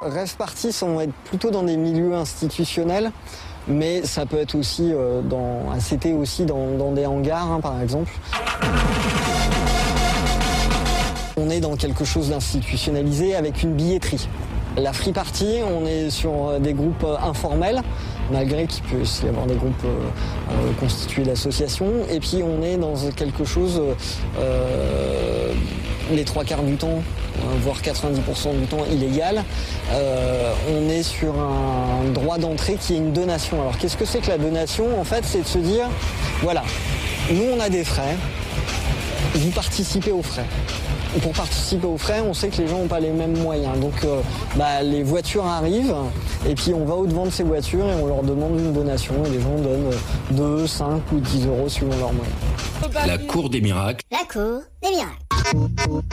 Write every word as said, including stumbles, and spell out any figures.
Rêve Party, ça va être plutôt dans des milieux institutionnels, mais ça peut être aussi euh, dans, c'était aussi dans, dans des hangars, hein, par exemple. On est dans quelque chose d'institutionnalisé avec une billetterie. La Free Party, on est sur des groupes informels, malgré qu'il peut y avoir des groupes euh, constitués d'associations. Et puis on est dans quelque chose, euh, les trois quarts du temps, voire quatre-vingt-dix pour cent du temps illégal. Euh, on est sur un droit d'entrée qui est une donation. Alors qu'est-ce que c'est que la donation? En fait, c'est de se dire, voilà, nous on a des frais, vous participez aux frais. Pour participer aux frais, on sait que les gens n'ont pas les mêmes moyens. Donc euh, bah, les voitures arrivent et puis on va au-devant de ces voitures et on leur demande une donation. Et les gens donnent deux, cinq ou dix euros suivant leurs moyens. La Cour des miracles. La Cour des miracles.